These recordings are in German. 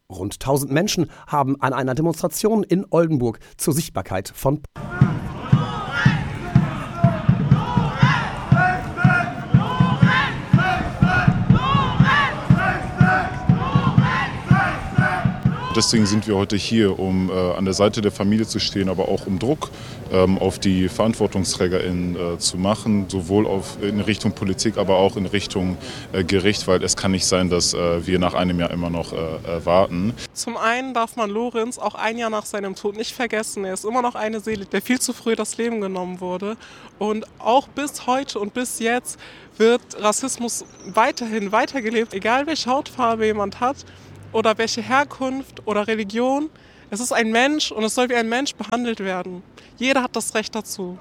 Rund 1000 Menschen haben an einer Demonstration in Oldenburg zur Sichtbarkeit von Deswegen sind wir heute hier, um an der Seite der Familie zu stehen, aber auch um Druck auf die VerantwortungsträgerInnen zu machen, sowohl in Richtung Politik, aber auch in Richtung Gericht, weil es kann nicht sein, dass wir nach einem Jahr immer noch warten. Zum einen darf man Lorenz auch ein Jahr nach seinem Tod nicht vergessen. Er ist immer noch eine Seele, der viel zu früh das Leben genommen wurde. Und auch bis heute und bis jetzt wird Rassismus weiterhin weitergelebt, egal welche Hautfarbe jemand hat oder welche Herkunft oder Religion. Es ist ein Mensch und es soll wie ein Mensch behandelt werden. Jeder hat das Recht dazu.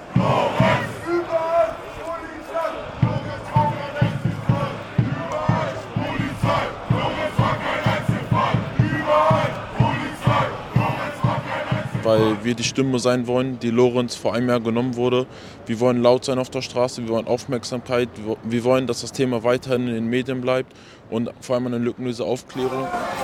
Weil wir die Stimme sein wollen, die Lorenz vor einem Jahr genommen wurde. Wir wollen laut sein auf der Straße, wir wollen Aufmerksamkeit, wir wollen, dass das Thema weiterhin in den Medien bleibt und vor allem eine lückenlose Aufklärung.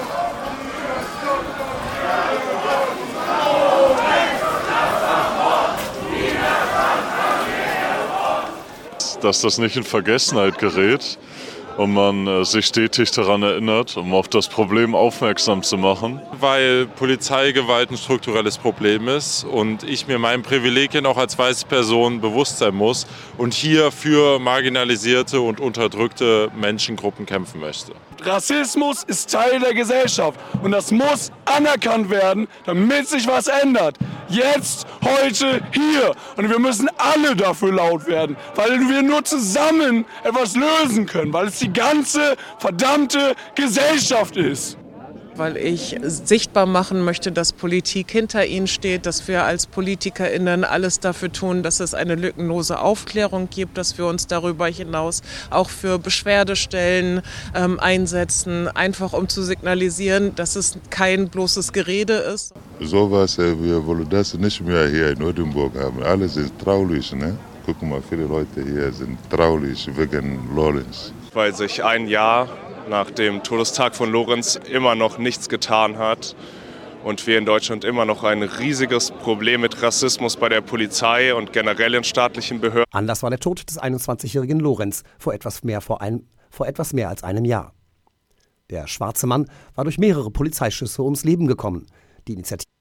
Dass das nicht in Vergessenheit gerät und man sich stetig daran erinnert, um auf das Problem aufmerksam zu machen. Weil Polizeigewalt ein strukturelles Problem ist und ich mir meinen Privilegien auch als weiße Person bewusst sein muss und hier für marginalisierte und unterdrückte Menschengruppen kämpfen möchte. Rassismus ist Teil der Gesellschaft und das muss anerkannt werden, damit sich was ändert. Jetzt, heute, hier. Und wir müssen alle dafür laut werden, weil wir nur zusammen etwas lösen können, weil es die ganze verdammte Gesellschaft ist. Weil ich sichtbar machen möchte, dass Politik hinter ihnen steht, dass wir als PolitikerInnen alles dafür tun, dass es eine lückenlose Aufklärung gibt, dass wir uns darüber hinaus auch für Beschwerdestellen einsetzen, einfach um zu signalisieren, dass es kein bloßes Gerede ist. Sowas, wir wollen das nicht mehr hier in Oldenburg haben. Alle sind traurig, ne? Guck mal, viele Leute hier sind traurig wegen Lorenz. Weil sich ein Jahr nach dem Todestag von Lorenz immer noch nichts getan hat und wir in Deutschland immer noch ein riesiges Problem mit Rassismus bei der Polizei und generell in staatlichen Behörden. Anlass war der Tod des 21-jährigen Lorenz vor etwas mehr als einem Jahr. Der schwarze Mann war durch mehrere Polizeischüsse ums Leben gekommen. Die Initiative